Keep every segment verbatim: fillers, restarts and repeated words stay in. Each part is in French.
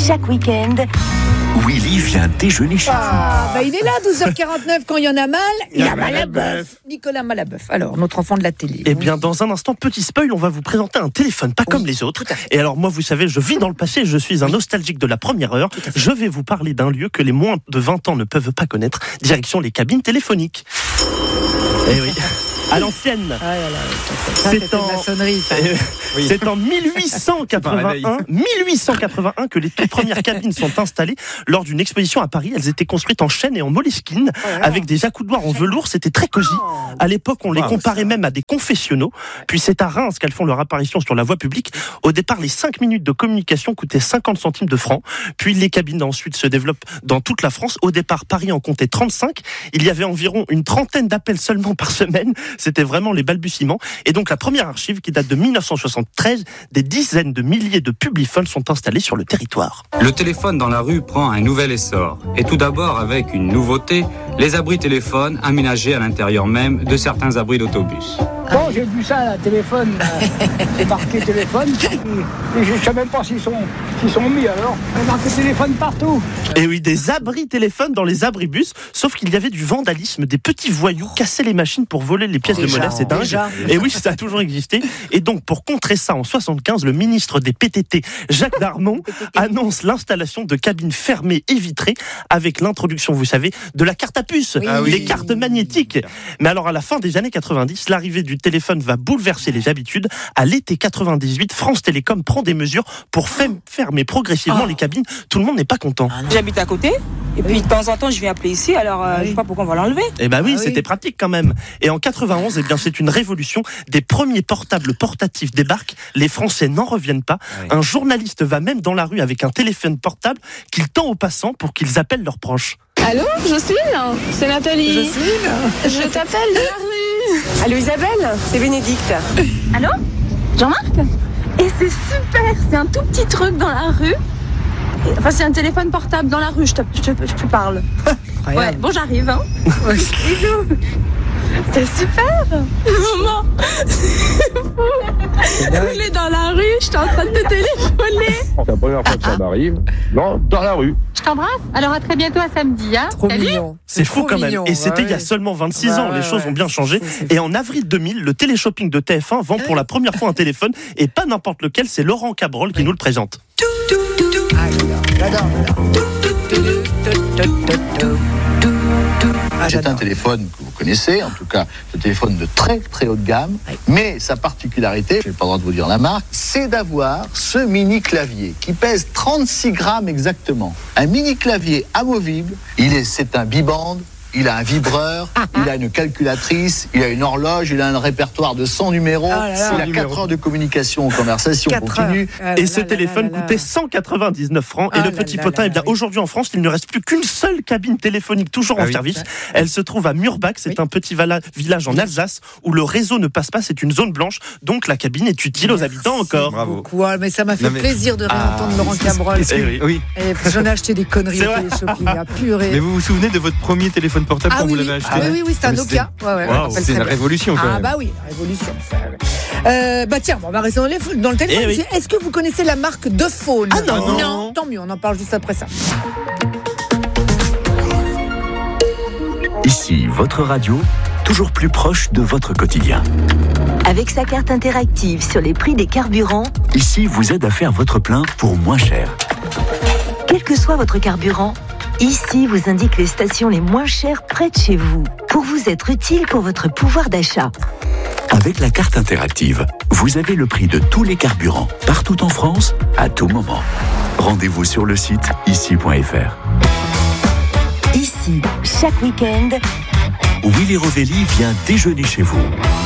chaque week-end, Willy vient déjeuner chez Ah, bah il est là, douze heures quarante-neuf, quand il y en a mal, il y a mal à bœuf. Nicolas Malabeuf, alors, notre enfant de la télé. Eh bien, dans un instant, petit spoil, on va vous présenter un téléphone, pas oui, comme les autres. Et alors, moi, vous savez, je vis dans le passé, je suis un nostalgique de la première heure. Je vais vous parler d'un lieu que les moins de vingt ans ne peuvent pas connaître, direction les cabines téléphoniques. Eh oui. À l'ancienne. Ah là là, ça, c'est en... la sonnerie, ça. Euh, oui. C'est en mille huit cent quatre-vingt-un, mille huit cent quatre-vingt-un que les toutes premières cabines sont installées lors d'une exposition à Paris. Elles étaient construites en chêne et en moleskine, oh avec des accoudoirs en velours. C'était très cosy. À l'époque, on les wow, comparait ça. même à des confessionnaux. Puis c'est à Reims qu'elles font leur apparition sur la voie publique. Au départ, les cinq minutes de communication coûtaient cinquante centimes de francs. Puis les cabines ensuite se développent dans toute la France. Au départ, Paris en comptait trente-cinq. Il y avait environ une trentaine d'appels seulement par semaine. C'était vraiment les balbutiements. Et donc la première archive, qui date de mille neuf cent soixante-treize, des dizaines de milliers de publiphones sont installés sur le territoire. Le téléphone dans la rue prend un nouvel essor. Et tout d'abord avec une nouveauté, les abris téléphones aménagés à l'intérieur même de certains abris d'autobus. Bon, j'ai vu ça, là, téléphone, euh, marqué téléphone, et je ne sais même pas s'ils sont, s'ils sont mis alors. Il y a marqué téléphone partout. Et oui, des abris téléphones dans les abribus, sauf qu'il y avait du vandalisme, des petits voyous cassaient les machines pour voler les pièces déjà, de monnaie, c'est dingue. Déjà. Et oui, ça a toujours existé. Et donc, pour contrer ça, en soixante-quinze, le ministre des P T T, Jacques Darmon, annonce l'installation de cabines fermées et vitrées, avec l'introduction, vous savez, de la carte à puce, oui. les oui. cartes magnétiques. Mais alors, à la fin des années quatre-vingt-dix, l'arrivée du téléphone va bouleverser les habitudes. À l'été quatre-vingt-dix-huit, France Télécom prend des mesures pour f- fermer progressivement oh. les cabines. Tout le monde n'est pas content. Ah, j'habite à côté, et puis oui. de temps en temps, je viens appeler ici, alors euh, oui. je sais pas pourquoi on va l'enlever. Eh ben oui, ah, c'était oui. pratique quand même. Et en quatre-vingt-onze, eh bien, c'est une révolution. Des premiers portables portatifs débarquent. Les Français n'en reviennent pas. Oui. Un journaliste va même dans la rue avec un téléphone portable qu'il tend aux passants pour qu'ils appellent leurs proches. Allô, Jocelyne ? C'est Nathalie. Jocelyne ? Je t'appelle de la rue. Allô Isabelle ? C'est Bénédicte. Allô ? Jean-Marc ? Et c'est super, c'est un tout petit truc dans la rue. Enfin, c'est un téléphone portable dans la rue, je te, je te, je te parle. Ouais, bon, j'arrive, hein. Bisous. C'est super. Maman, c'est fou. Il est dans la rue, je suis en train de te téléphoner. C'est la première fois que ça m'arrive. Non, dans la rue. Je t'embrasse. Alors à très bientôt, à samedi. Hein. Trop Salut. mignon. C'est, c'est fou quand même. Mignon. Et c'était ouais, il y a seulement vingt-six ouais, ans. Les ouais, choses ouais. ont bien changé. C'est, c'est Et en avril deux mille, le téléshopping de T F un vend pour la première fois un téléphone. Et pas n'importe lequel, c'est Laurent Cabrol qui oui. nous le présente. Ah, j'adore, j'adore. Ah, c'est un téléphone que vous connaissez, en tout cas, c'est un téléphone de très très haute gamme, oui. mais sa particularité, je n'ai pas le droit de vous dire la marque, c'est d'avoir ce mini clavier qui pèse trente-six grammes exactement. Un mini clavier amovible, il est, c'est un biband. Il a un vibreur, ah, il a une calculatrice, il a une horloge, il a un répertoire de cent numéros, oh là là, il a quatre heures de communication en conversation continue. Ah, et ce là, téléphone là, là, coûtait cent quatre-vingt-dix-neuf francs. Ah, et le là, petit là, potin, là, là, eh bien, aujourd'hui en France, il ne reste plus qu'une seule cabine téléphonique toujours ah, en oui. service. Elle se trouve à Murbach, c'est oui. un petit vala- village en Alsace où le réseau ne passe pas, c'est une zone blanche, donc la cabine est utile Merci aux habitants encore. Bravo. Ouais, mais ça m'a fait non, mais... plaisir de réentendre ah, Laurent Cabrol. Oui. oui. Et j'en ai acheté des conneries au téléshopping, à purée. Mais vous vous souvenez de votre premier téléphone portable ah, quand oui. vous l'avez acheté? Ah oui, oui, oui, c'était un Nokia. Ouais, ouais, wow, c'est une bien. révolution, quand ah, même. bah oui, la révolution. Euh, bah tiens, bon, on va rester dans, les, dans le téléphone. Eh oui. Est-ce que vous connaissez la marque Dephone? Ah non, non. Non, tant mieux, on en parle juste après ça. Ici, votre radio, toujours plus proche de votre quotidien. Avec sa carte interactive sur les prix des carburants, Ici vous aide à faire votre plein pour moins cher. Quel que soit votre carburant, Ici vous indique les stations les moins chères près de chez vous, pour vous être utile pour votre pouvoir d'achat. Avec la carte interactive, vous avez le prix de tous les carburants, partout en France, à tout moment. Rendez-vous sur le site ici point f r. Ici, chaque week-end, Willy Rovelli vient déjeuner chez vous.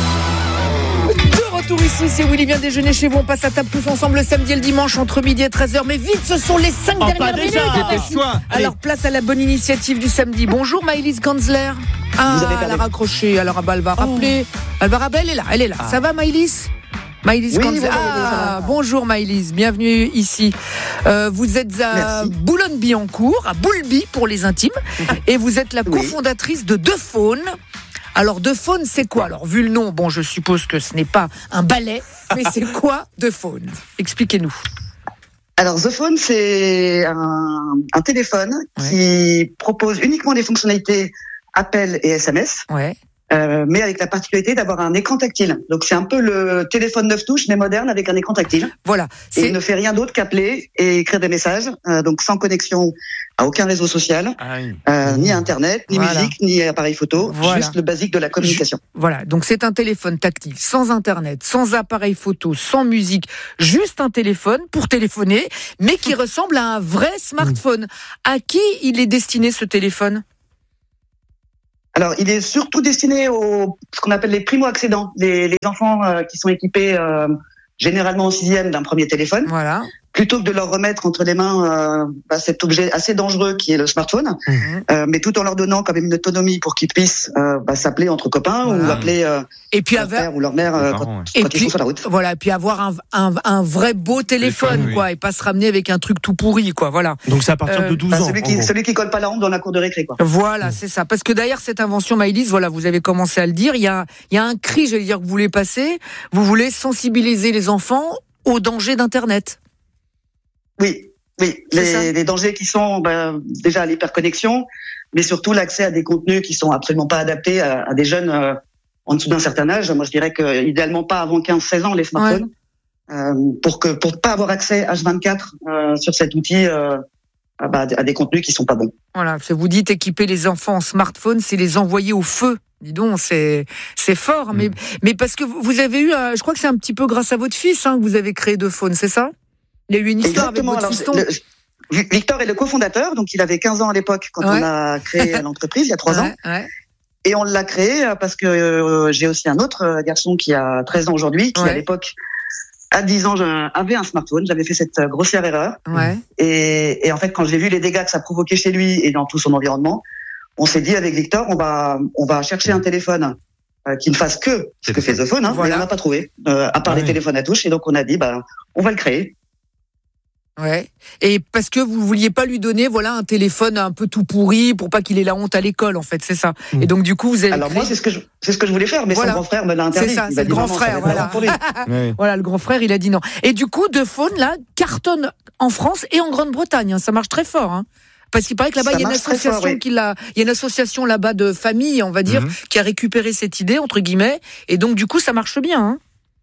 Retour ici, c'est Willy vient déjeuner chez vous. On passe à table tous ensemble le samedi et le dimanche entre midi et treize heures. Mais vite, ce sont les cinq oh, dernières minutes. Dépêche-toi. Alors, place à la bonne initiative du samedi. Bonjour Maëlys Ganzler. Ah, elle a raccroché. Alors, bah, elle va rappeler. Oh. Elle va rappeler, elle est là, elle est là. Ah. Ça va Maëlys? Maëlys oui, Ganzler. Ah, bonjour Maëlys, bienvenue ici. Euh, vous êtes à Merci. Boulogne-Billancourt, à Boulby pour les intimes. Et vous êtes la oui. cofondatrice de Dephone. Alors, Dephone, c'est quoi? Alors, vu le nom, bon, je suppose que ce n'est pas un balai, mais c'est quoi Dephone? Expliquez-nous. Alors, The Phone, c'est un, un téléphone ouais. qui propose uniquement des fonctionnalités appel et S M S. Ouais. Euh, mais avec la particularité d'avoir un écran tactile. Donc c'est un peu le téléphone neuf touches mais moderne avec un écran tactile. Voilà. Et il ne fait rien d'autre qu'appeler et écrire des messages, euh, donc sans connexion à aucun réseau social, ah oui. euh, mmh. ni Internet, ni voilà. musique, ni appareil photo, voilà. juste le basique de la communication. Je, voilà, donc c'est un téléphone tactile, sans Internet, sans appareil photo, sans musique, juste un téléphone pour téléphoner, mais qui ressemble à un vrai smartphone. Mmh. À qui il est destiné ce téléphone ? Alors, il est surtout destiné aux ce qu'on appelle les primo-accédants, les, les enfants euh, qui sont équipés euh, généralement en sixième d'un premier téléphone. Voilà. Plutôt que de leur remettre entre les mains euh, bah, cet objet assez dangereux qui est le smartphone, mmh. euh, mais tout en leur donnant quand même une autonomie pour qu'ils puissent euh, bah, s'appeler entre copains voilà. ou appeler euh, et puis leur avoir... père ou leur mère euh, quand, quand et ils puis, sont sur la route. Voilà, et puis avoir un, un, un vrai beau téléphone, téléphone quoi, oui. et pas se ramener avec un truc tout pourri, quoi. Voilà. Donc c'est à partir euh, de douze bah, ans. Celui qui, celui qui colle pas la honte dans la cour de récré, quoi. Voilà, mmh. c'est ça. Parce que derrière cette invention, Maëlys, voilà, vous avez commencé à le dire, il y a, il y a un cri, j'allais dire, que vous voulez passer. Vous voulez sensibiliser les enfants aux dangers d'Internet. Oui, oui, les, les dangers qui sont ben, déjà l'hyperconnexion, mais surtout l'accès à des contenus qui sont absolument pas adaptés à, à des jeunes euh, en dessous d'un certain âge. Moi, je dirais que idéalement pas avant quinze seize ans les smartphones, ouais. euh, pour que pour pas avoir accès H vingt-quatre euh, sur cet outil euh, à, bah, à des contenus qui sont pas bons. Voilà, vous dites équiper les enfants en smartphone, c'est les envoyer au feu. Dis donc, c'est c'est fort, mmh. mais mais parce que vous avez eu, euh, je crois que c'est un petit peu grâce à votre fils hein, que vous avez créé The Phone, c'est ça? Il y a eu une histoire Exactement. avec votre fiston. Le, Victor est le cofondateur, donc il avait quinze ans à l'époque quand ouais. on a créé l'entreprise, il y a trois ouais, ans. Ouais. Et on l'a créé parce que euh, j'ai aussi un autre garçon qui a treize ans aujourd'hui, qui ouais. à l'époque, à dix ans, avait un smartphone. J'avais fait cette grossière erreur. Ouais. Et, et en fait, quand j'ai vu les dégâts que ça provoquait chez lui et dans tout son environnement, on s'est dit avec Victor, on va, on va chercher un téléphone euh, qui ne fasse que ce que fait The Phone, hein, voilà. mais on n'a pas trouvé, euh, à part ouais. les téléphones à touche. Et donc on a dit, bah, on va le créer. Ouais. Et parce que vous vouliez pas lui donner, voilà, un téléphone un peu tout pourri pour pas qu'il ait la honte à l'école, en fait, c'est ça. Mmh. Et donc du coup, vous avez. Alors créé... moi, c'est ce que je, c'est ce que je voulais faire, mais voilà. son grand frère me l'a interdit. C'est ça, il c'est le grand non, frère, voilà. oui. Voilà, le grand frère, il a dit non. Et du coup, The Phone là cartonne en France et en Grande-Bretagne. Hein. Ça marche très fort. Hein. Parce qu'il paraît que là-bas, il y a une association fort, oui. qui l'a, il y a une association là-bas de famille, on va dire, mmh. qui a récupéré cette idée entre guillemets. Et donc du coup, ça marche bien. Hein.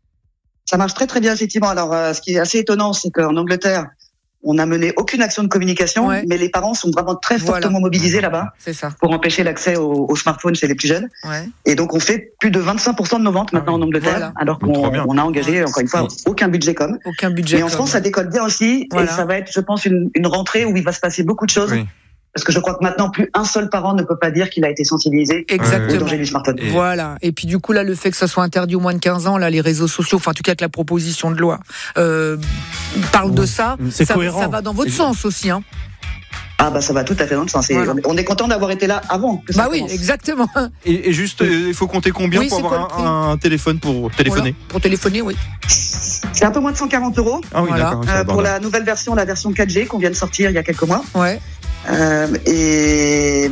Ça marche très très bien effectivement. Alors, euh, ce qui est assez étonnant, c'est qu'en Angleterre, on n'a mené aucune action de communication, ouais. mais les parents sont vraiment très voilà. fortement mobilisés là-bas c'est ça. pour empêcher l'accès au, au smartphone chez les plus jeunes. Ouais. Et donc, on fait plus de vingt-cinq pour cent de nos ventes maintenant ah oui. en Angleterre, voilà. alors qu'on on a engagé, encore une fois, oui. aucun budget com. Aucun budget. Mais en France, ça décolle bien aussi, voilà. et ça va être, je pense, une, une rentrée où il va se passer beaucoup de choses. Oui. Parce que je crois que maintenant, plus un seul parent ne peut pas dire qu'il a été sensibilisé Exactement. au danger du smartphone. Et voilà. Et puis du coup, là, le fait que ça soit interdit au moins de quinze ans, là, les réseaux sociaux, enfin en tout cas que la proposition de loi euh, parle mmh. de ça, c'est ça, cohérent. Ça va dans votre et sens aussi. Hein. Ah bah ça va tout à fait dans le sens. Voilà. On est content d'avoir été là avant. Que ça bah oui, commence. Exactement. Et, et juste, il euh, faut compter combien oui, pour avoir un, un téléphone pour téléphoner voilà. Pour téléphoner, oui. C'est un peu moins de cent quarante euros. Ah oui, voilà. euh, pour la nouvelle version, la version quatre G qu'on vient de sortir il y a quelques mois. Ouais. Euh, et,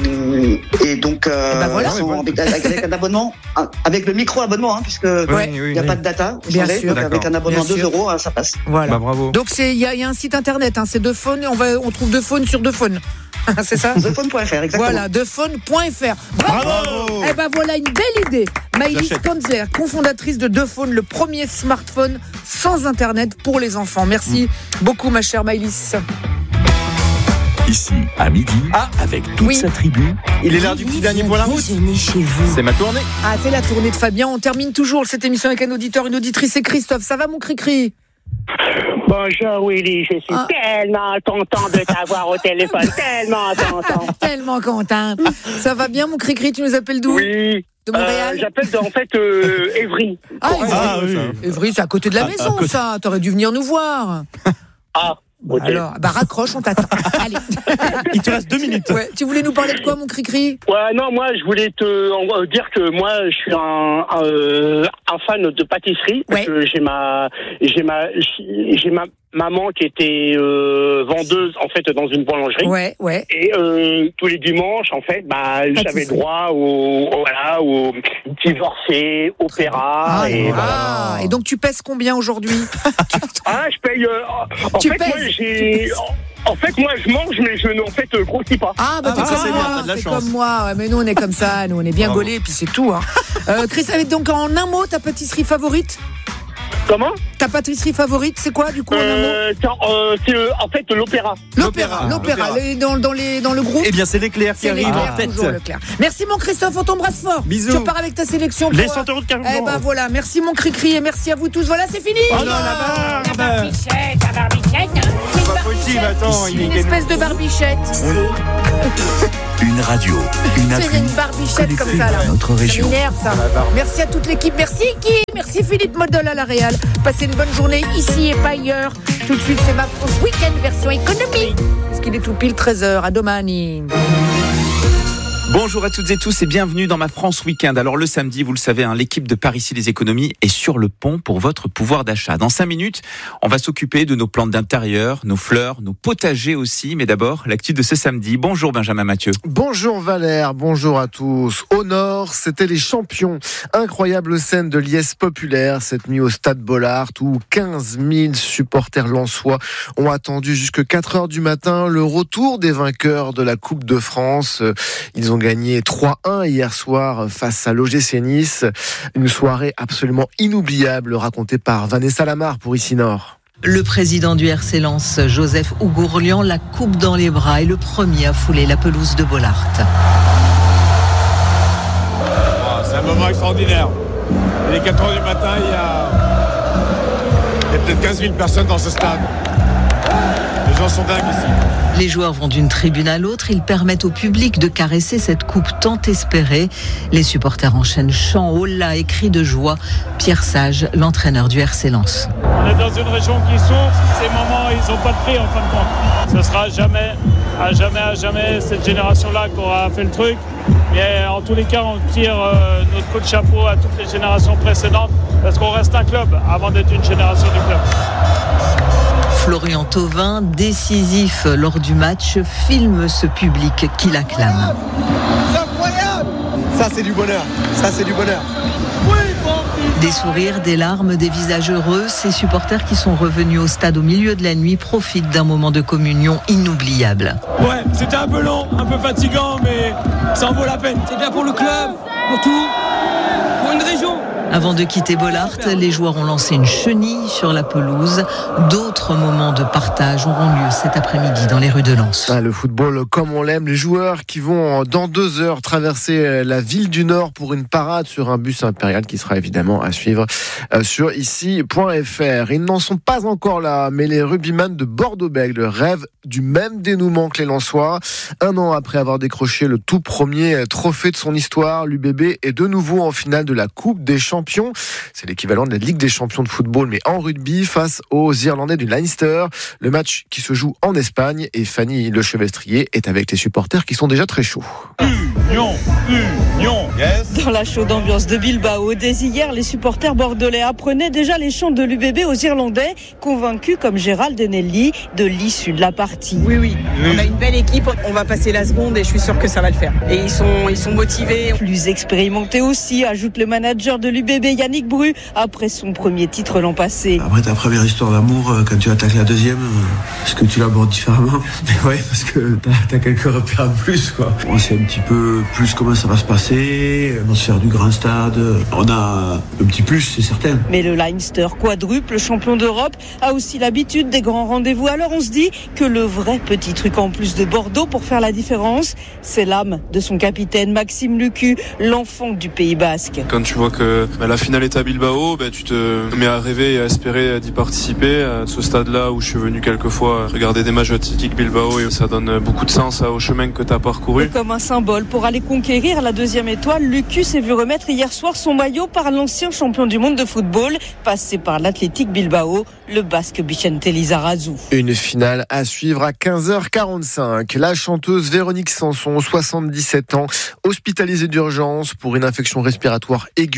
et donc euh, et ben voilà, sont, avec, avec un abonnement, avec le micro abonnement, hein, puisque il ouais, n'y oui, a oui. pas de data, bien sûr, donc avec un abonnement deux euros, ça passe. Voilà. Bah, bravo. Donc c'est il y, y a un site internet, hein, c'est The Phone, on va on trouve The Phone sur The Phone. C'est ça? The Phone point F R, exactement. Voilà, The Phone point F R. Bravo. Bravo. Eh ben voilà une belle idée. Maëlys Kanzler, cofondatrice de The Phone, le premier smartphone sans internet pour les enfants. Merci mmh. beaucoup ma chère Maëlys. Ici, à midi, ah, avec toute oui. sa tribu. Il est l'heure du petit dernier pour la route. Chez vous. C'est ma tournée. Ah, c'est la tournée de Fabien. On termine toujours cette émission avec un auditeur, une auditrice. C'est Christophe. Ça va, mon cri-cri? Bonjour Willy, je suis ah. tellement content de t'avoir au téléphone. Tellement content. Tellement content. Ça va bien, mon cri-cri? Tu nous appelles d'où? Oui. De Montréal? euh, J'appelle de, en fait euh, Évry. Ah, Évry, ah, oui. Évry, c'est à côté de la ah, maison, côté... ça. T'aurais dû venir nous voir. Ah. Okay. Alors, bah raccroche, on t'attend. Allez. Il te reste deux minutes. Ouais. Tu voulais nous parler de quoi, mon cri-cri? Ouais, non, moi, je voulais te euh, dire que moi, je suis un, un, un fan de pâtisserie. Parce ouais. que j'ai ma, j'ai ma, j'ai ma, maman qui était euh, vendeuse en fait dans une boulangerie. Ouais, ouais. Et euh, tous les dimanches, en fait, bah, j'avais droit au, au voilà, au divorcé, opéra. Ah, et, ah, voilà. Et donc tu pèses combien aujourd'hui? Ah, je paye. Euh, en tu fait, pèses, moi, j'ai. En fait, moi, je mange, mais je ne en fait, grossis pas. Ah, bah, t'es ah, comme c'est moi, bien, t'as de la t'es chance. comme moi. Ouais, mais nous, on est comme ça. Nous, on est bien gaulés, puis c'est tout. Hein. Euh, Chris, donc en un mot, ta pâtisserie favorite? Comment? Ta pâtisserie favorite, c'est quoi, du coup, en un euh, mot? euh, C'est euh, en fait l'opéra. L'opéra, l'opéra. Les, dans, dans, les, dans le groupe? Eh bien, c'est l'éclair qui c'est arrive l'éclair, en tête. toujours l'éclair. Merci, mon Christophe, on t'embrasse fort. Bisous. Tu repars avec ta sélection. Les pour, cent euros de carburant. Eh ben voilà, merci, mon cri-cri, et merci à vous tous. Voilà, c'est fini. Oh non, la barbe. La barbichette, la barbichette. C'est pas possible, attends. Il Une est espèce de barbichette. Une radio, une C'est appli. une barbichette comme ça, là. Notre région. Ça m'énerve, ça. Merci à toute l'équipe. Merci, Guy. Merci, Philippe Model à la Réal. Passez une bonne journée ici et pas ailleurs. Tout de suite, c'est ma France Week-end version économie. Parce qu'il est tout pile treize heures. À domani. Bonjour à toutes et tous et bienvenue dans ma France Week-end. Alors le samedi, vous le savez, hein, l'équipe de Par ici les économies est sur le pont pour votre pouvoir d'achat. Dans cinq minutes, on va s'occuper de nos plantes d'intérieur, nos fleurs, nos potagers aussi. Mais d'abord, l'actu de ce samedi. Bonjour Benjamin Mathieu. Bonjour Valère, bonjour à tous. Au nord, c'était les champions. Incroyable scène de liesse populaire cette nuit au stade Bollaert où quinze mille supporters lensois ont attendu jusque quatre heures du matin le retour des vainqueurs de la Coupe de France. Ils ont gagné trois un hier soir face à l'O G C Nice. Une soirée absolument inoubliable racontée par Vanessa Lamar pour Ici Nord. Le président du R C Lens, Joseph Ougourlian, la coupe dans les bras et le premier à fouler la pelouse de Bollaert. C'est un moment extraordinaire. Il est quatre heures du matin, il y a, il y a peut-être quinze mille personnes dans ce stade. Les gens sont dingues ici. Les joueurs vont d'une tribune à l'autre, ils permettent au public de caresser cette coupe tant espérée. Les supporters enchaînent chants, hollas et cris de joie. Pierre Sage, l'entraîneur du R C Lens. On est dans une région qui souffre, ces moments ils n'ont pas de prix en fin de compte. Ce sera jamais, à jamais, à jamais cette génération-là qui aura fait le truc. Mais en tous les cas, on tire euh, notre coup de chapeau à toutes les générations précédentes parce qu'on reste un club avant d'être une génération du club. Florian Thauvin, décisif lors du match, filme ce public qui l'acclame. C'est incroyable! Ça c'est du bonheur, ça c'est du bonheur. Des sourires, des larmes, des visages heureux, ces supporters qui sont revenus au stade au milieu de la nuit profitent d'un moment de communion inoubliable. Ouais, c'était un peu long, un peu fatigant, mais ça en vaut la peine. C'est bien pour le club, pour tout, pour une région. Avant de quitter Bollaert, les joueurs ont lancé une chenille sur la pelouse. D'autres moments de partage auront lieu cet après-midi dans les rues de Lens. Ah, le football comme on l'aime, les joueurs qui vont dans deux heures traverser la ville du Nord pour une parade sur un bus impérial qui sera évidemment à suivre sur ici point f r. Ils n'en sont pas encore là, mais les rugbyman de Bordeaux-Bègles rêvent du même dénouement que les Lensois. Un an après avoir décroché le tout premier trophée de son histoire, l'U B B est de nouveau en finale de la Coupe des Champions. C'est l'équivalent de la Ligue des champions de football, mais en rugby, face aux Irlandais du Leinster. Le match qui se joue en Espagne et Fanny Lechevestrier est avec les supporters qui sont déjà très chauds. Union, union, yes. Dans la chaude ambiance de Bilbao, dès hier, les supporters bordelais apprenaient déjà les chants de l'U B B aux Irlandais, convaincus comme Gérald Denelli de l'issue de la partie. Oui, oui, on a une belle équipe, on va passer la seconde et je suis sûr que ça va le faire. Et ils sont, ils sont motivés. Plus expérimenté aussi, ajoute le manager de l'U B B Yannick Bru, après son premier titre l'an passé. Après ta première histoire d'amour, quand tu attaques la deuxième, est-ce que tu l'abordes différemment? Mais ouais, parce que t'as, t'as quelques repères en plus, quoi. On sait un petit peu plus comment ça va se passer, l'atmosphère du grand stade. On a un petit plus, c'est certain. Mais le Leinster, quadruple champion d'Europe, a aussi l'habitude des grands rendez-vous. Alors on se dit que le vrai petit truc en plus de Bordeaux pour faire la différence, c'est l'âme de son capitaine Maxime Lucu, l'enfant du Pays Basque. Quand tu vois que bah, la finale est à Bilbao, bah, tu te mets à rêver et à espérer d'y participer. À ce stade-là où je suis venu quelques fois regarder des matchs Athletic Bilbao, et ça donne beaucoup de sens au chemin que tu as parcouru. Et comme un symbole pour aller conquérir la deuxième étoile, Lucu s'est vu remettre hier soir son maillot par l'ancien champion du monde de football, passé par l'Athletic Bilbao, le Basque Vicente Lizarazu. Une finale à suivre à quinze heures quarante-cinq. La chanteuse Véronique Sanson, soixante-dix-sept ans, hospitalisée d'urgence pour une infection respiratoire aiguë.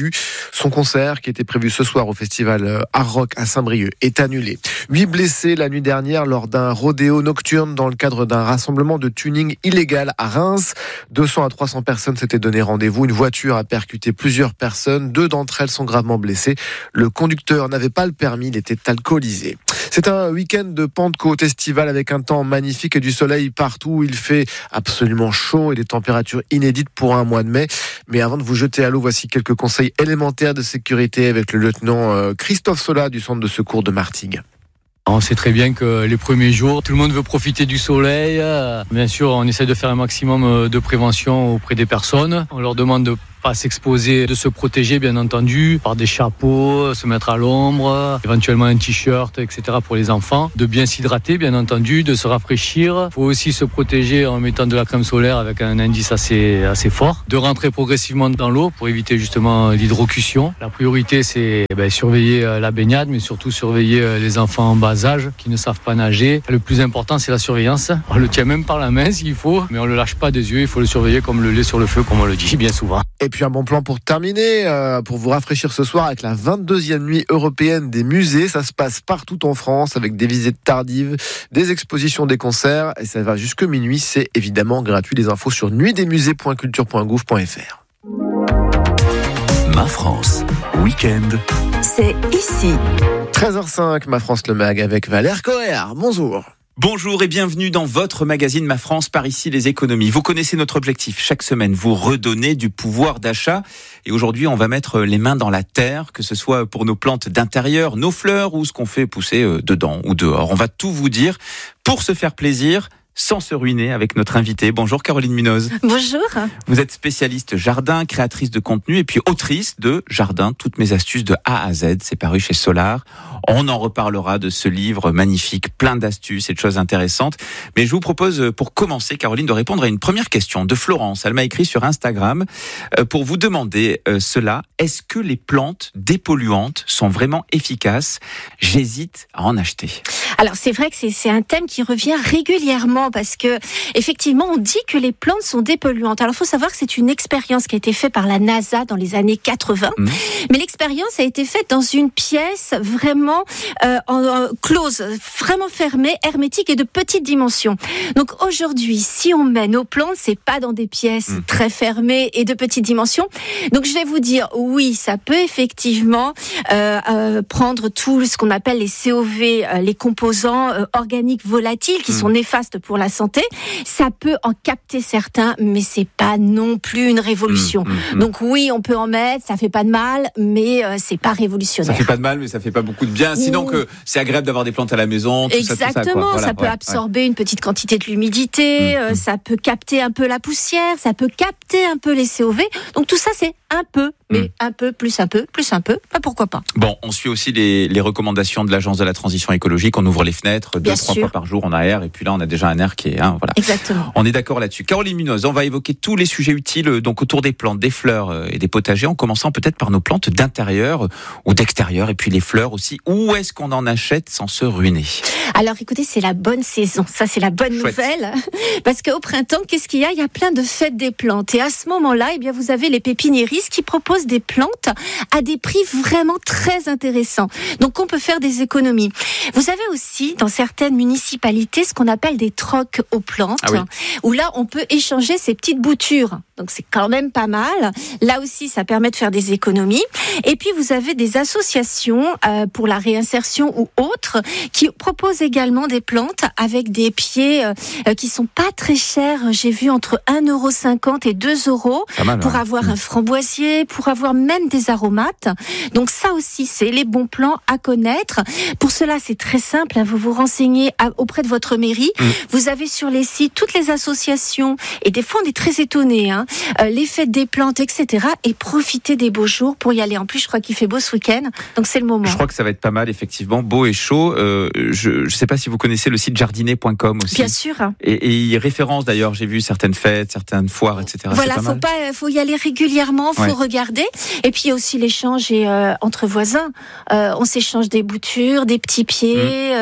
Son concert, qui était prévu ce soir au festival Art Rock à Saint-Brieuc, est annulé. Huit blessés la nuit dernière lors d'un rodéo nocturne dans le cadre d'un rassemblement de tuning illégal à Reims. deux cents à trois cents personnes s'étaient donné rendez-vous. Une voiture a percuté plusieurs personnes. Deux d'entre elles sont gravement blessées. Le conducteur n'avait pas le permis, il était alcoolisé. C'est un week-end de Pentecôte estivale avec un temps magnifique et du soleil partout. Il fait absolument chaud et des températures inédites pour un mois de mai. Mais avant de vous jeter à l'eau, voici quelques conseils élémentaires de sécurité avec le lieutenant Christophe Sola du centre de secours de Martigues. On sait très bien que les premiers jours, tout le monde veut profiter du soleil. Bien sûr, on essaie de faire un maximum de prévention auprès des personnes. On leur demande de pas s'exposer, de se protéger bien entendu, par des chapeaux, se mettre à l'ombre, éventuellement un t-shirt, et cetera pour les enfants. De bien s'hydrater bien entendu, de se rafraîchir. Il faut aussi se protéger en mettant de la crème solaire avec un indice assez, assez fort. De rentrer progressivement dans l'eau pour éviter justement l'hydrocution. La priorité c'est ben, surveiller la baignade, mais surtout surveiller les enfants en bas âge qui ne savent pas nager. Le plus important c'est la surveillance. On le tient même par la main s'il faut, mais on le lâche pas des yeux, il faut le surveiller comme le lait sur le feu, comme on le dit bien souvent. Et puis un bon plan pour terminer, euh, pour vous rafraîchir ce soir avec la vingt-deuxième nuit européenne des musées. Ça se passe partout en France avec des visites tardives, des expositions, des concerts. Et ça va jusque minuit. C'est évidemment gratuit. Les infos sur nuit des musées point culture point gouv point f r. Ma France, week-end. C'est ici. treize heures cinq, Ma France le Mag avec Valère Coher. Bonjour. Bonjour et bienvenue dans votre magazine Ma France par ici les économies. Vous connaissez notre objectif chaque semaine, vous redonner du pouvoir d'achat. Et aujourd'hui, on va mettre les mains dans la terre, que ce soit pour nos plantes d'intérieur, nos fleurs ou ce qu'on fait pousser dedans ou dehors. On va tout vous dire pour se faire plaisir, sans se ruiner avec notre invitée. Bonjour Caroline Munoz. Bonjour. Vous êtes spécialiste jardin, créatrice de contenu et puis autrice de Jardin, toutes mes astuces de A à Z. C'est paru chez Solar. On en reparlera de ce livre magnifique, plein d'astuces et de choses intéressantes. Mais je vous propose, pour commencer, Caroline, de répondre à une première question de Florence. Elle m'a écrit sur Instagram pour vous demander cela. Est-ce que les plantes dépolluantes sont vraiment efficaces ? J'hésite à en acheter. Alors c'est vrai que c'est, c'est un thème qui revient régulièrement parce que effectivement on dit que les plantes sont dépolluantes. Alors il faut savoir que c'est une expérience qui a été faite par la NASA dans les années quatre-vingts, mmh. mais l'expérience a été faite dans une pièce vraiment euh, en, en, close, vraiment fermée, hermétique et de petite dimension. Donc aujourd'hui, si on met nos plantes, c'est pas dans des pièces mmh. très fermées et de petite dimension. Donc je vais vous dire, oui, ça peut effectivement euh, euh, prendre tout ce qu'on appelle les C O V, euh, les composants euh, organiques volatiles qui mmh. sont néfastes pour la santé. Ça peut en capter certains, mais c'est pas non plus une révolution. Mmh, mmh, Donc oui, on peut en mettre, ça fait pas de mal, mais euh, c'est pas révolutionnaire. Ça fait pas de mal, mais ça fait pas beaucoup de bien. Sinon mmh. que c'est agréable d'avoir des plantes à la maison. Tout Exactement, ça, tout ça, quoi. Voilà, ça peut ouais, absorber ouais. une petite quantité de l'humidité, mmh, euh, mmh. ça peut capter un peu la poussière, ça peut capter un peu les C O V. Donc tout ça, c'est un peu, mais mmh. un peu, plus un peu, plus un peu, bah, pourquoi pas. Bon, on suit aussi les, les recommandations de l'Agence de la transition écologique. On ouvre les fenêtres deux, trois fois par jour, on aère, et puis là, on a déjà un air qui est... Hein, voilà. Exactement. On est d'accord là-dessus. Caroline Munoz, on va évoquer tous les sujets utiles donc autour des plantes, des fleurs et des potagers, en commençant peut-être par nos plantes d'intérieur ou d'extérieur, et puis les fleurs aussi. Où est-ce qu'on en achète sans se ruiner ? Alors écoutez, c'est la bonne saison, ça c'est la bonne Chouette. nouvelle, parce qu'au printemps, qu'est-ce qu'il y a ? Il y a plein de fêtes des plantes, et à ce moment-là, eh bien, vous avez les pépiniéristes qui proposent des plantes à des prix vraiment très intéressants. Donc on peut faire des économies. Vous avez aussi dans certaines municipalités ce qu'on appelle des trocs aux plantes, ah oui. où là on peut échanger ces petites boutures. Donc c'est quand même pas mal. Là aussi, ça permet de faire des économies. Et puis vous avez des associations euh, pour la réinsertion ou autres qui proposent également des plantes avec des pieds euh, qui sont pas très chers. J'ai vu entre un euro cinquante et deux euros mal, pour hein. avoir mmh. un framboisier, pour avoir même des aromates. Donc ça aussi, c'est les bons plans à connaître. Pour cela, c'est très simple. Hein, vous vous renseignez à, auprès de votre mairie. Mmh. Vous avez sur les sites toutes les associations. Et des fois, on est très étonnés. Hein, euh, les fêtes des plantes, et cetera. Et profitez des beaux jours pour y aller. En plus, je crois qu'il fait beau ce week-end. Donc c'est le moment. Je crois que ça va être pas mal, effectivement. Beau et chaud. Euh, je ne sais pas si vous connaissez le site jardinet point com aussi. Bien sûr. Et, et il référence d'ailleurs, j'ai vu certaines fêtes, certaines foires, et cetera. Voilà, c'est pas faut mal. pas, faut y aller régulièrement, faut ouais. regarder. Et puis il y a aussi l'échange et, euh, entre voisins. Euh, on s'échange des boutures, des petits pieds, mmh.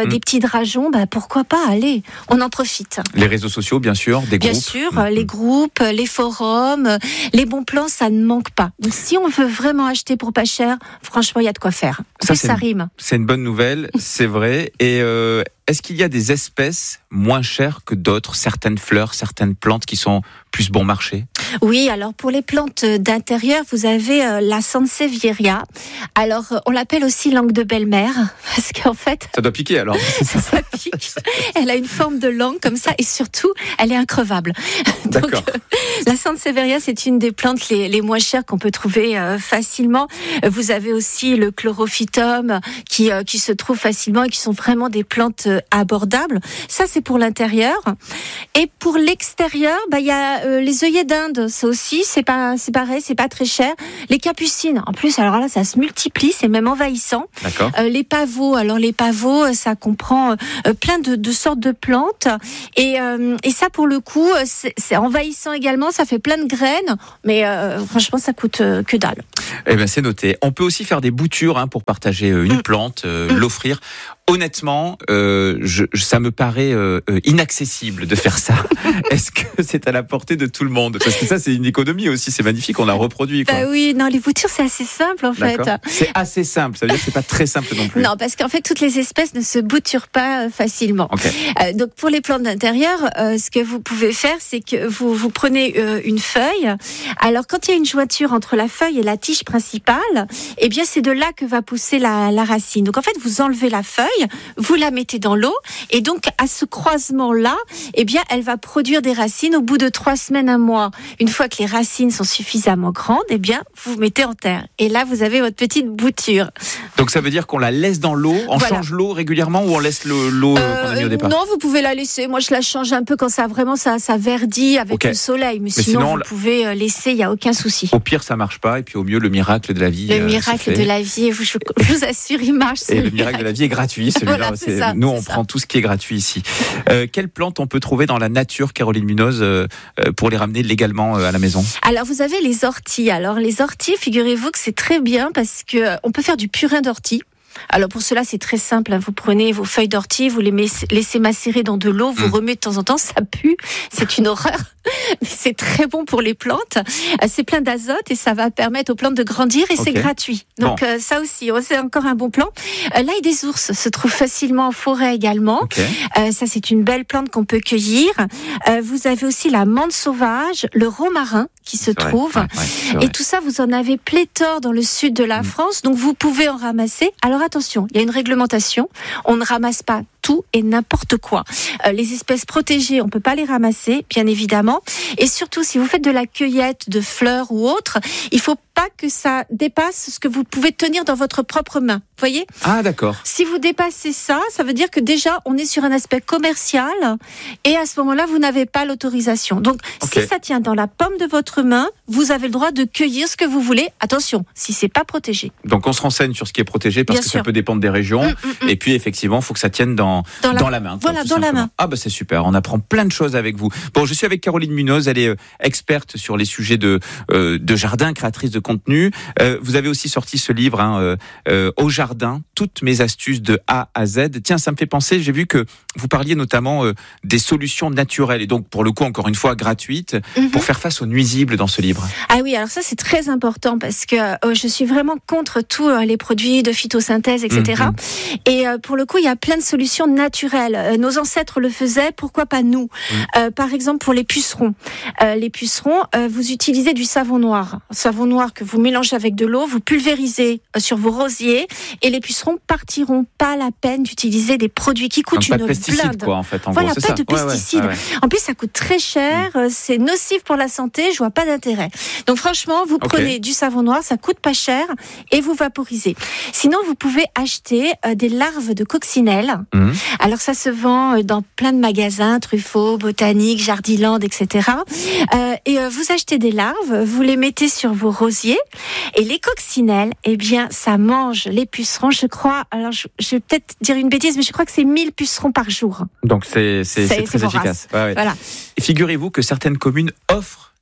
mmh. des petits drageons, bah, pourquoi pas, allez, on en profite. Les réseaux sociaux, bien sûr, des bien groupes. Bien sûr, mmh. les groupes, les forums, les bons plans, ça ne manque pas. Donc si on veut vraiment acheter pour pas cher, franchement, il y a de quoi faire. En ça, plus, ça une, rime. C'est une bonne nouvelle, c'est vrai. Et euh, est-ce qu'il y a des espèces moins chères que d'autres, certaines fleurs, certaines plantes qui sont plus bon marché? Oui, alors pour les plantes d'intérieur, vous avez euh, la Sansevieria. Alors, euh, on l'appelle aussi langue de belle-mère, parce qu'en fait... Ça doit piquer alors. ça, ça pique. Elle a une forme de langue comme ça, et surtout, elle est increvable. D'accord. Donc, euh, la Sansevieria, c'est une des plantes les, les moins chères qu'on peut trouver euh, facilement. Vous avez aussi le Chlorophytum, qui, euh, qui se trouve facilement et qui sont vraiment des plantes euh, abordables. Ça, c'est pour l'intérieur. Et pour l'extérieur, bah, il y a euh, les œillets d'Inde. Ça aussi, c'est pas, c'est pareil, c'est pas très cher. Les capucines, en plus, alors là, ça se multiplie, c'est même envahissant. D'accord. Euh, les pavots, alors les pavots, ça comprend euh, plein de, de sortes de plantes. Et, euh, et ça, pour le coup, c'est, c'est envahissant également, ça fait plein de graines, mais euh, franchement, ça coûte euh, que dalle. Eh ben, c'est noté. On peut aussi faire des boutures hein, pour partager une mmh. plante, euh, mmh. l'offrir. Honnêtement, euh, je, ça me paraît euh, inaccessible de faire ça. Est-ce que c'est à la portée de tout le monde? Parce que ça, c'est une économie aussi, c'est magnifique, on la reproduit. Quoi. Bah oui, non, les boutures, c'est assez simple en D'accord. fait. C'est assez simple, ça veut dire que c'est pas très simple non plus. Non, parce qu'en fait, toutes les espèces ne se bouturent pas facilement. Okay. Euh, donc, pour les plantes d'intérieur, euh, ce que vous pouvez faire, c'est que vous, vous prenez euh, une feuille. Alors, quand il y a une jointure entre la feuille et la tige principale, eh bien, c'est de là que va pousser la, la racine. Donc, en fait, vous enlevez la feuille, vous la mettez dans l'eau, et donc à ce croisement-là, eh bien, elle va produire des racines au bout de trois semaines, un mois. Une fois que les racines sont suffisamment grandes, eh bien, vous mettez en terre. Et là, vous avez votre petite bouture. Donc ça veut dire qu'on la laisse dans l'eau, on voilà. change l'eau régulièrement ou on laisse le, l'eau euh, qu'on a mis au départ? Non, vous pouvez la laisser. Moi, je la change un peu quand ça vraiment ça, ça verdit avec okay. le soleil. Mais, mais sinon, sinon, vous pouvez laisser, il n'y a aucun souci. Au pire, ça marche pas, et puis au mieux, le miracle de la vie. Le euh, miracle de la vie, je, je, je vous assure, il marche. Et le miracle de la vie est gratuit, celui-là. Voilà, c'est ça, nous, on ça. prend tout ce qui est gratuit ici. Euh, quelles plantes on peut trouver dans la nature, Caroline Munoz, euh, pour les ramener légalement euh, à la maison? Alors, vous avez les orties. Alors, les orties, figurez-vous que c'est très bien parce que on peut faire du purin d'ortie. Alors pour cela c'est très simple, hein. Vous prenez vos feuilles d'ortie, vous les laissez macérer dans de l'eau, vous mmh. remettez de temps en temps, ça pue, c'est une horreur, mais c'est très bon pour les plantes, c'est plein d'azote et ça va permettre aux plantes de grandir et okay. c'est gratuit. Donc bon. euh, ça aussi, c'est encore un bon plan. Euh, l'ail des ours se trouve facilement en forêt également, okay. euh, ça c'est une belle plante qu'on peut cueillir. Euh, vous avez aussi la menthe sauvage, le romarin qui se c'est trouve, ouais, ouais, et tout ça vous en avez pléthore dans le sud de la mmh. France, donc vous pouvez en ramasser. Alors attention, il y a une réglementation, on ne ramasse pas tout et n'importe quoi. Euh, les espèces protégées, on peut pas les ramasser, bien évidemment. Et surtout, si vous faites de la cueillette de fleurs ou autre, il faut pas que ça dépasse ce que vous pouvez tenir dans votre propre main. Vous voyez ? Ah, d'accord. Si vous dépassez ça, ça veut dire que déjà, on est sur un aspect commercial et à ce moment-là, vous n'avez pas l'autorisation. Donc, okay. si ça tient dans la paume de votre main, vous avez le droit de cueillir ce que vous voulez. Attention, si c'est pas protégé. Donc, on se renseigne sur ce qui est protégé parce bien que sûr. Ça peut dépendre des régions. Mmh, mmh, mmh. Et puis, effectivement, il faut que ça tienne dans, dans, la, dans la main. Voilà, dans la main. Ah, bah, c'est super. On apprend plein de choses avec vous. Bon, je suis avec Caroline Munoz. Elle est euh, experte sur les sujets de, euh, de jardin, créatrice de contenu. Euh, vous avez aussi sorti ce livre, hein, euh, euh, Au jardin, toutes mes astuces de A à Z. Tiens, ça me fait penser, j'ai vu que vous parliez notamment euh, des solutions naturelles et donc, pour le coup, encore une fois, gratuites, mm-hmm. pour faire face aux nuisibles dans ce livre. Ah oui, alors ça, c'est très important parce que euh, je suis vraiment contre tous euh, les produits de phytosynthèse, et cetera. Mm-hmm. Et euh, pour le coup, il y a plein de solutions naturelles. Euh, nos ancêtres le faisaient, pourquoi pas nous ? Mm. euh, Par exemple, pour les pucerons. Euh, les pucerons, euh, vous utilisez du savon noir. Savon noir que vous mélangez avec de l'eau, vous pulvérisez euh, sur vos rosiers et les pucerons partiront. Pas la peine d'utiliser des produits qui coûtent donc, une pas de pesticides, blinde. Quoi, en fait, en voilà, gros, c'est pas ça. de pesticides. Ouais, ouais, ouais. En plus, ça coûte très cher, mm. c'est nocif pour la santé, je vois pas d'intérêt. Donc franchement, vous prenez okay. du savon noir, ça coûte pas cher et vous vaporisez. Sinon, vous pouvez acheter euh, des larves de coccinelle. Mm. Alors ça se vend dans plein de magasins, Truffaut, Botanique, Jardiland, et cetera. Euh, et euh, vous achetez des larves, vous les mettez sur vos rosiers et les coccinelles, eh bien, ça mange les pucerons, je crois. Alors, je, je vais peut-être dire une bêtise, mais je crois que c'est mille pucerons par jour. Donc, c'est, c'est, c'est, c'est très vorace. Efficace. Ouais, ouais. Voilà. Et figurez-vous que certaines communes offrent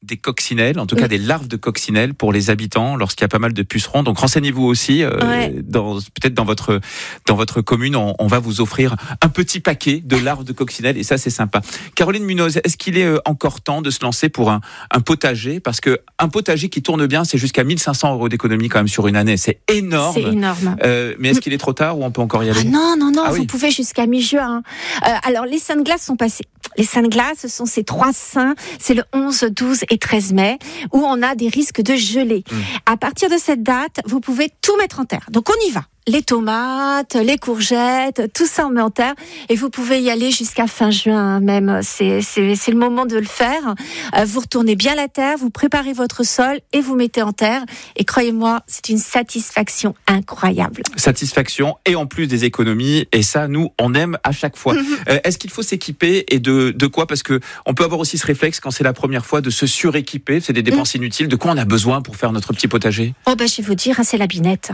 des coccinelles, en tout cas des larves de coccinelles pour les habitants lorsqu'il y a pas mal de pucerons. Donc renseignez-vous aussi, euh, ouais. dans, peut-être dans votre, dans votre commune, on, on va vous offrir un petit paquet de larves de coccinelles et ça c'est sympa. Caroline Munoz, est-ce qu'il est encore temps de se lancer pour un, un potager? Parce que un potager qui tourne bien, c'est jusqu'à mille cinq cents euros d'économie quand même sur une année. C'est énorme. C'est énorme. Euh, mais est-ce qu'il est trop tard ou on peut encore y aller? Ah non, non, non, ah vous oui. pouvez jusqu'à mi-juin. Euh, alors les saints de glace sont passés. Les saints de glace, ce sont ces trois saints, c'est le onze, douze et treize mai, où on a des risques de gelée. Mmh. À partir de cette date, vous pouvez tout mettre en terre. Donc on y va. Les tomates, les courgettes, tout ça on met en terre et vous pouvez y aller jusqu'à fin juin même. C'est, c'est, c'est le moment de le faire. Euh, vous retournez bien la terre, vous préparez votre sol et vous mettez en terre. Et croyez-moi, c'est une satisfaction incroyable. Satisfaction et en plus des économies. Et ça, nous, on aime à chaque fois. euh, est-ce qu'il faut s'équiper et de, de quoi? Parce que on peut avoir aussi ce réflexe quand c'est la première fois de se suréquiper. C'est des dépenses mmh. inutiles. De quoi on a besoin pour faire notre petit potager? Oh ben, je vais vous dire, hein, c'est la binette.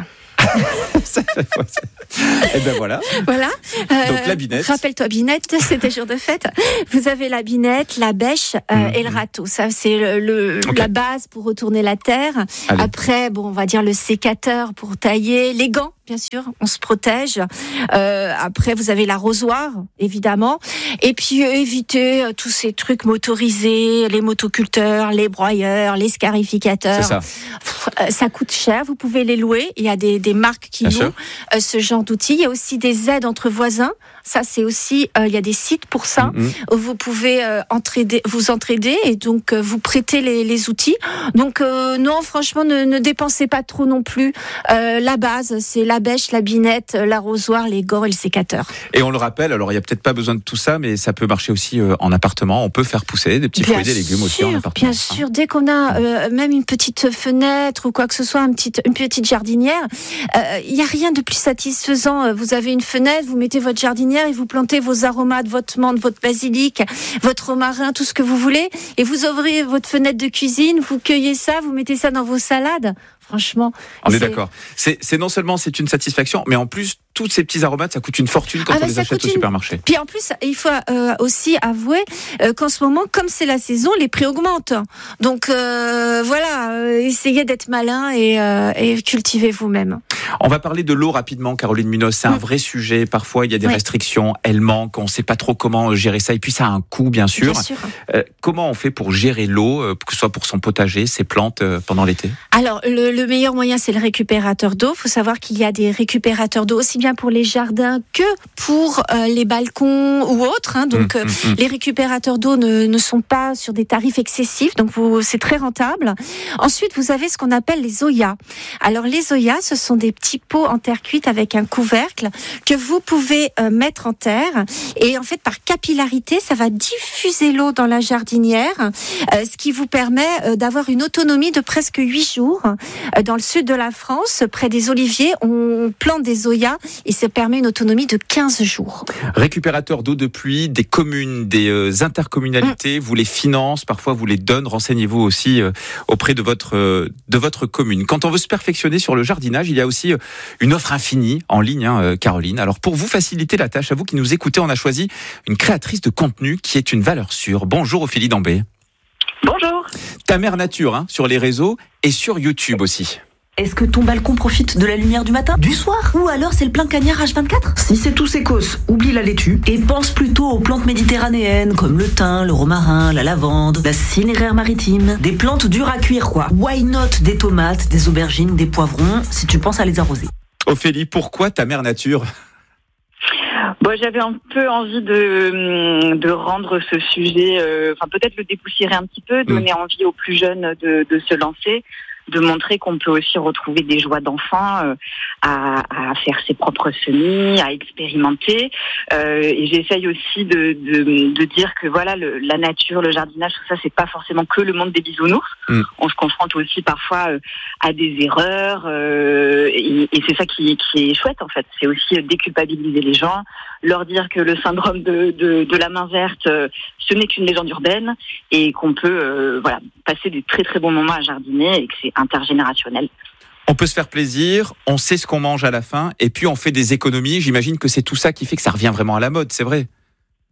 Et ben voilà. Voilà. Euh, Donc la binette. Rappelle-toi binette, c'est des jours de fête. Vous avez la binette, la bêche euh, mmh. et le râteau. Ça c'est le, le okay. la base pour retourner la terre. Allez. Après, bon, on va dire le sécateur pour tailler, les gants. Bien sûr, on se protège. Euh, après, vous avez l'arrosoir, évidemment. Et puis, euh, évitez euh, tous ces trucs motorisés, les motoculteurs, les broyeurs, les scarificateurs. C'est ça. Pff, euh, ça coûte cher, vous pouvez les louer. Il y a des, des marques qui Bien louent euh, ce genre d'outils. Il y a aussi des aides entre voisins. Ça, c'est aussi, euh, il y a des sites pour ça, mmh. où vous pouvez euh, entraider, vous entraider et donc euh, vous prêter les, les outils. Donc, euh, non, franchement, ne, ne dépensez pas trop non plus. Euh, la base, c'est la bêche, la binette, l'arrosoir, les gants et le sécateur. Et on le rappelle, alors il n'y a peut-être pas besoin de tout ça, mais ça peut marcher aussi euh, en appartement. On peut faire pousser des petits bien fruits, des légumes aussi en appartement. Bien sûr, dès qu'on a euh, même une petite fenêtre ou quoi que ce soit, une petite, une petite jardinière, il euh, n'y a rien de plus satisfaisant. Vous avez une fenêtre, vous mettez votre jardinière et vous plantez vos aromates, votre menthe, votre basilic, votre romarin, tout ce que vous voulez, et vous ouvrez votre fenêtre de cuisine, vous cueillez ça, vous mettez ça dans vos salades. Franchement, on est d'accord. C'est, c'est non seulement c'est une satisfaction, mais en plus tous ces petits aromates, ça coûte une fortune quand ah on bah les achète au une... supermarché. Puis en plus, il faut euh, aussi avouer euh, qu'en ce moment, comme c'est la saison, les prix augmentent. Donc euh, voilà, euh, essayez d'être malin et, euh, et cultivez vous-même. On va parler de l'eau rapidement, Caroline Munoz. C'est mmh. un vrai sujet. Parfois, il y a des ouais. restrictions, elles manquent, on ne sait pas trop comment gérer ça. Et puis, ça a un coût, bien sûr. Bien sûr. Euh, comment on fait pour gérer l'eau, euh, que ce soit pour son potager, ses plantes, euh, pendant l'été? Alors, le, le meilleur moyen, c'est le récupérateur d'eau. Il faut savoir qu'il y a des récupérateurs d'eau aussi bien pour les jardins que pour euh, les balcons ou autres. Hein. Donc, mmh, mmh. les récupérateurs d'eau ne, ne sont pas sur des tarifs excessifs. Donc, vous, c'est très rentable. Ensuite, vous avez ce qu'on appelle les Zoya. Alors, les Zoya, ce sont des petits pots en terre cuite avec un couvercle que vous pouvez euh, mettre en terre. Et en fait, par capillarité, ça va diffuser l'eau dans la jardinière, euh, ce qui vous permet euh, d'avoir une autonomie de presque huit jours. Euh, dans le sud de la France, près des oliviers, on plante des Zoya et ça permet une autonomie de quinze jours. Récupérateurs d'eau de pluie, des communes, des euh, intercommunalités, mmh. vous les financez, parfois vous les donnez. Renseignez-vous aussi euh, auprès de votre, euh, de votre commune. Quand on veut se perfectionner sur le jardinage, il y a aussi euh, une offre infinie en ligne, hein, euh, Caroline. Alors pour vous faciliter la tâche, à vous qui nous écoutez, on a choisi une créatrice de contenu qui est une valeur sûre. Bonjour Ophélie Dambé. Bonjour. Ta mère nature, hein, sur les réseaux et sur YouTube aussi. Est-ce que ton balcon profite de la lumière du matin, du soir? Ou alors c'est le plein cagnard H vingt-quatre? Si c'est tout sécos, oublie la laitue et pense plutôt aux plantes méditerranéennes comme le thym, le romarin, la lavande, la cinéraire maritime. Des plantes dures à cuire quoi. Why not des tomates, des aubergines, des poivrons si tu penses à les arroser. Ophélie, pourquoi ta mère nature? Bon, j'avais un peu envie de, de rendre ce sujet, euh, enfin peut-être le dépoussiérer un petit peu, donner mmh. envie aux plus jeunes de, de se lancer, de montrer qu'on peut aussi retrouver des joies d'enfant euh, à, à faire ses propres semis, à expérimenter. Euh, et j'essaye aussi de, de, de dire que voilà, le, la nature, le jardinage, tout ça, c'est pas forcément que le monde des bisounours. Mm. On se confronte aussi parfois euh, à des erreurs, euh, et, et c'est ça qui, qui est chouette en fait. C'est aussi déculpabiliser les gens, leur dire que le syndrome de, de, de la main verte, euh, ce n'est qu'une légende urbaine et qu'on peut euh, voilà passer des très très bons moments à jardiner et que c'est intergénérationnel. On peut se faire plaisir, on sait ce qu'on mange à la fin et puis on fait des économies. J'imagine que c'est tout ça qui fait que ça revient vraiment à la mode, c'est vrai?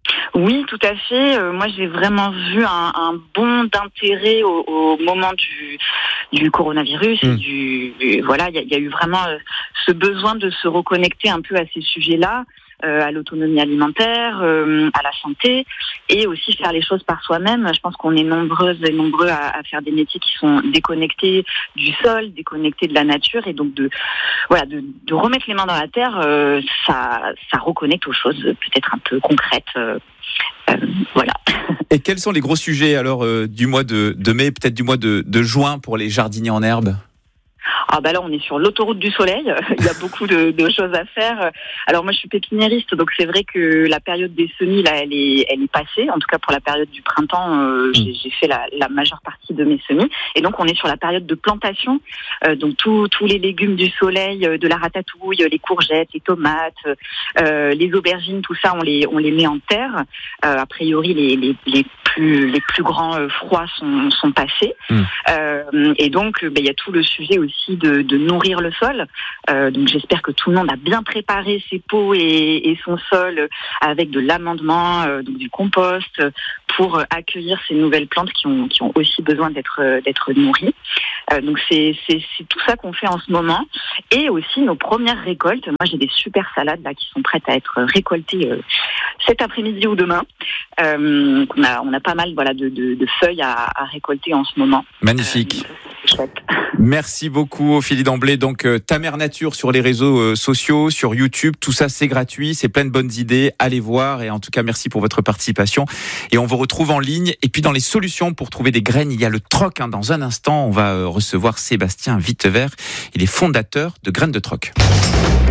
Oui, tout à fait. Euh, moi, j'ai vraiment vu un, un bond d'intérêt au, au moment du, du coronavirus. Mmh. Et du, et voilà, il y, y a eu vraiment euh, ce besoin de se reconnecter un peu à ces sujets-là. Euh, à l'autonomie alimentaire, euh, à la santé, et aussi faire les choses par soi-même. Je pense qu'on est nombreuses et nombreux à, à faire des métiers qui sont déconnectés du sol, déconnectés de la nature, et donc de voilà de, de remettre les mains dans la terre, euh, ça ça reconnecte aux choses peut-être un peu concrètes. Euh, euh, voilà. Et quels sont les gros sujets alors euh, du mois de, de mai, peut-être du mois de, de juin pour les jardiniers en herbe? Ah bah là on est sur l'autoroute du soleil, il y a beaucoup de, de choses à faire. Alors moi je suis pépiniériste, donc c'est vrai que la période des semis là elle est elle est passée. En tout cas pour la période du printemps, euh, j'ai, j'ai fait la, la majeure partie de mes semis, et donc on est sur la période de plantation. Euh, donc tous tous les légumes du soleil, euh, de la ratatouille, les courgettes, les tomates, euh, les aubergines, tout ça on les on les met en terre. Euh, a priori les les les plus les plus grands euh, froids sont sont passés. Mmh. Euh, et donc il bah, y a tout le sujet aussi de, de nourrir le sol. Euh, donc j'espère que tout le monde a bien préparé ses pots et, et son sol avec de l'amendement, euh, donc du compost, pour accueillir ces nouvelles plantes qui ont qui ont aussi besoin d'être d'être nourries. Euh, donc c'est c'est c'est tout ça qu'on fait en ce moment, et aussi nos premières récoltes. Moi j'ai des super salades là qui sont prêtes à être récoltées euh, cet après-midi ou demain. Euh, on a on a pas mal voilà de de, de feuilles à, à récolter en ce moment. Magnifique. Euh, chouette. Merci beaucoup Ophélie Damblé. Donc euh, Ta Mère Nature sur les réseaux euh, sociaux, sur YouTube, tout ça c'est gratuit, c'est plein de bonnes idées, allez voir, et en tout cas merci pour votre participation, et on vous retrouve en ligne. Et puis dans les solutions pour trouver des graines, il y a le troc, hein. Dans un instant on va euh, recevoir Sébastien Wittevert, il est fondateur de Graines de Troc.